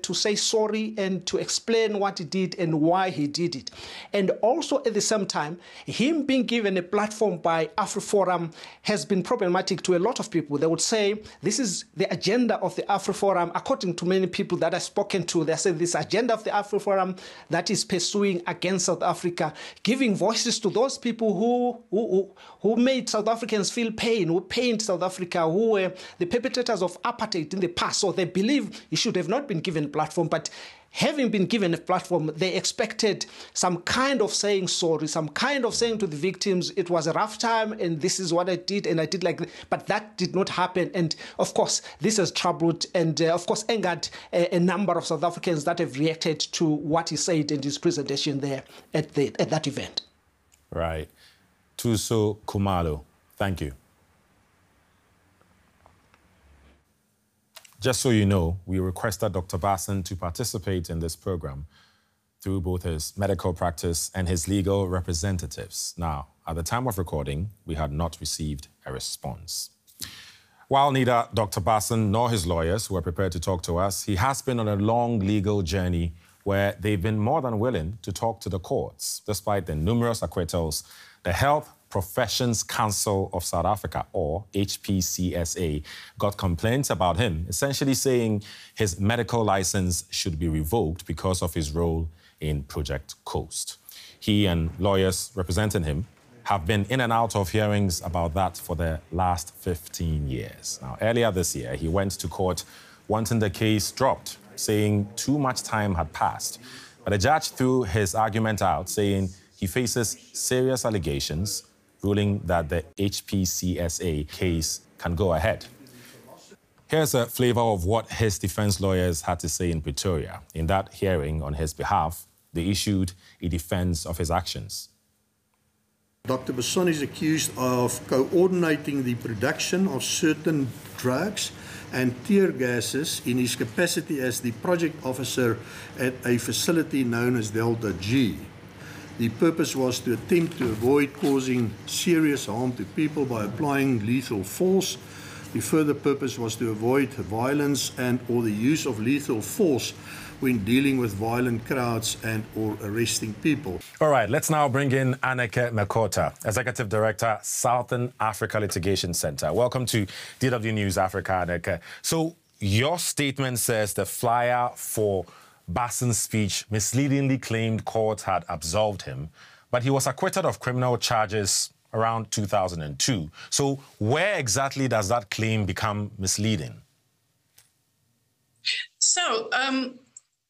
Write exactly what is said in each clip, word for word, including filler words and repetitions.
to say sorry and to explain what he did and why he did it. And also at the same time, him being given a platform by AfriForum has been problematic to a lot of people. They would say this is the agenda of the AfriForum. According to many people that I've spoken to, they say this agenda of the AfriForum that is pursuing against South Africa, giving voices to those people who, who, who made South Africans feel pain, who pained South Africa, who were the perpetrators of apartheid in the past. So they believe he should have not been given a platform, but having been given a platform, they expected some kind of saying sorry, some kind of saying to the victims, it was a rough time and this is what I did and I did like this. But that did not happen. And of course, this has troubled and uh, of course angered a, a number of South Africans that have reacted to what he said in his presentation there at, the, at that event. Right. Thuso Khumalo, thank you. Just so you know, we requested Doctor Basson to participate in this program through both his medical practice and his legal representatives. Now, at the time of recording, we had not received a response. While neither Doctor Basson nor his lawyers were prepared to talk to us, he has been on a long legal journey where they've been more than willing to talk to the courts, despite the numerous acquittals. The Health Professions Council of South Africa, or H P C S A, got complaints about him, essentially saying his medical license should be revoked because of his role in Project Coast. He and lawyers representing him have been in and out of hearings about that for the last fifteen years. Now, earlier this year, he went to court wanting the case dropped, saying too much time had passed. But the judge threw his argument out, saying he faces serious allegations, ruling that the H P C S A case can go ahead. Here's a flavor of what his defense lawyers had to say in Pretoria. In that hearing on his behalf, they issued a defense of his actions. Doctor Basson is accused of coordinating the production of certain drugs and tear gases in his capacity as the project officer at a facility known as Delta G. The purpose was to attempt to avoid causing serious harm to people by applying lethal force. The further purpose was to avoid violence and or the use of lethal force when dealing with violent crowds and or arresting people. All right, let's now bring in Anneke Mekota, Executive Director, Southern Africa Litigation Center. Welcome to D W News Africa, Anneke. So your statement says the flyer for Basson's speech misleadingly claimed court had absolved him, but he was acquitted of criminal charges around two thousand two. So where exactly does that claim become misleading? So, um,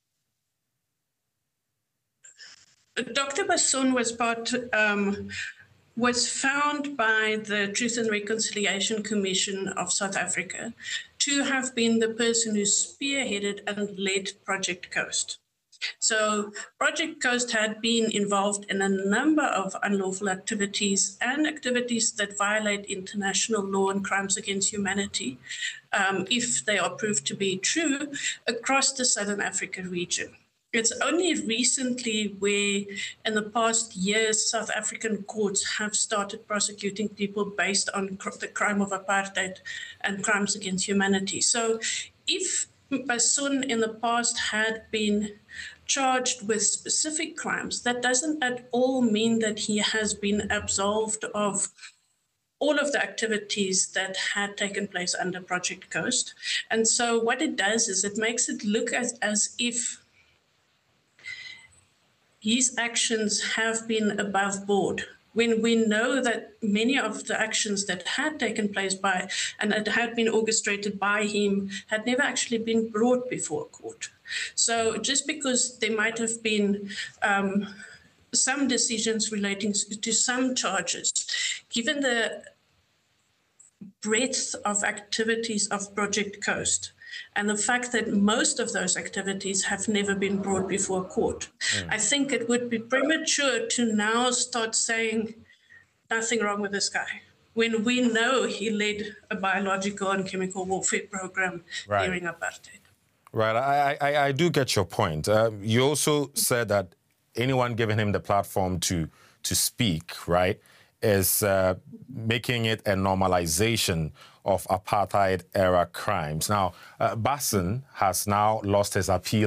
Doctor Basson was part, um, was found by the Truth and Reconciliation Commission of South Africa to have been the person who spearheaded and led Project Coast. So Project Coast had been involved in a number of unlawful activities and activities that violate international law and crimes against humanity, um, if they are proved to be true, across the Southern Africa region. It's only recently where, in the past years, South African courts have started prosecuting people based on cr the crime of apartheid and crimes against humanity. So if Basson in the past had been charged with specific crimes, that doesn't at all mean that he has been absolved of all of the activities that had taken place under Project Coast. And so what it does is it makes it look as, as if his actions have been above board, when we know that many of the actions that had taken place by and that had been orchestrated by him had never actually been brought before court. So just because there might have been um, some decisions relating to some charges, given the breadth of activities of Project Coast, and the fact that most of those activities have never been brought before court, mm. I think it would be premature to now start saying nothing wrong with this guy, when we know he led a biological and chemical warfare program right. during apartheid. Right, I, I, I do get your point. Uh, you also said that anyone giving him the platform to, to speak, right, is uh, making it a normalization of apartheid-era crimes. Now, uh, Basson has now lost his appeal